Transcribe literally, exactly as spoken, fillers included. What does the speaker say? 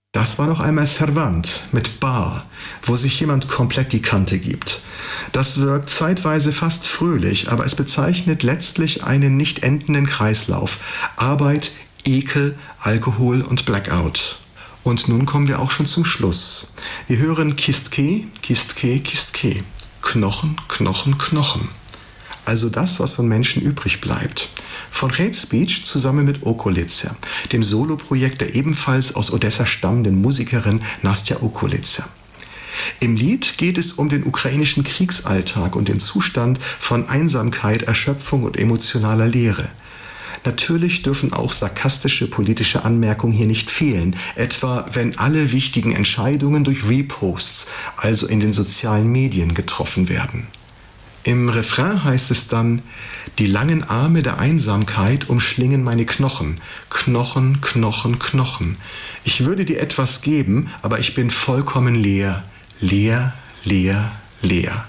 Das war noch einmal Servant mit Bar, wo sich jemand komplett die Kante gibt. Das wirkt zeitweise fast fröhlich, aber es bezeichnet letztlich einen nicht endenden Kreislauf. Arbeit, Ekel, Alkohol und Blackout. Und nun kommen wir auch schon zum Schluss. Wir hören Kistke, Kistke, Kistke. Knochen, Knochen, Knochen. Also das, was von Menschen übrig bleibt. Von Hate Speech zusammen mit Okolica, dem Soloprojekt der ebenfalls aus Odessa stammenden Musikerin Nastja Okolica. Im Lied geht es um den ukrainischen Kriegsalltag und den Zustand von Einsamkeit, Erschöpfung und emotionaler Leere. Natürlich dürfen auch sarkastische politische Anmerkungen hier nicht fehlen, etwa wenn alle wichtigen Entscheidungen durch Reposts, also in den sozialen Medien, getroffen werden. Im Refrain heißt es dann: Die langen Arme der Einsamkeit umschlingen meine Knochen, Knochen, Knochen, Knochen. Ich würde dir etwas geben, aber ich bin vollkommen leer, leer, leer, leer.